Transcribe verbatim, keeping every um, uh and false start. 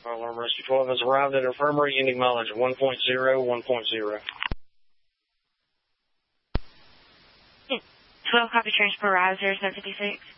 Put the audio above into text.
Fire Alarm Rescue twelve has arrived at infirmary, ending mileage one point zero, one point zero. twelve, copy transport, rise zero seven five six.